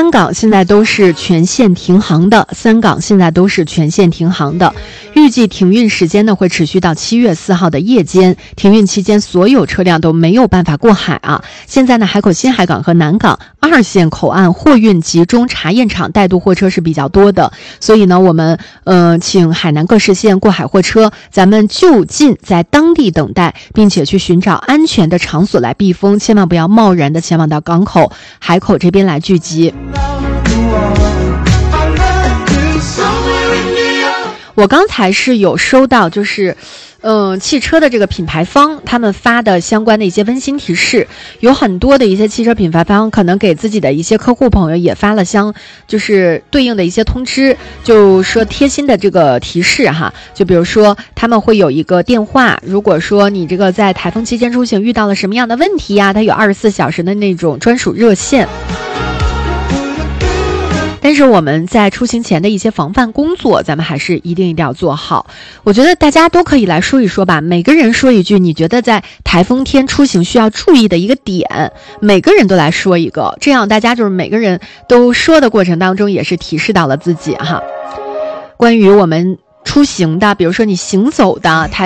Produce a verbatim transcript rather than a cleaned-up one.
三港现在都是全线停航的，三港现在都是全线停航的。预计停运时间呢会持续到七月四号的夜间，停运期间所有车辆都没有办法过海啊。现在呢，海口新海港和南港二线口岸货运集中查验场带渡货车是比较多的，所以呢，我们呃请海南各市县过海货车，咱们就近在当地等待，并且去寻找安全的场所来避风，千万不要贸然的前往到港口、海口这边来聚集。我刚才是有收到，就是嗯，汽车的这个品牌方他们发的相关的一些温馨提示，有很多的一些汽车品牌方可能给自己的一些客户朋友也发了相就是对应的一些通知，就说贴心的这个提示哈，就比如说他们会有一个电话，如果说你这个在台风期间出行遇到了什么样的问题呀，它有二十四小时的那种专属热线。但是我们在出行前的一些防范工作，咱们还是一定一定要做好。我觉得大家都可以来说一说吧，每个人说一句你觉得在台风天出行需要注意的一个点，每个人都来说一个，这样大家就是每个人都说的过程当中也是提示到了自己哈。关于我们出行的，比如说你行走的台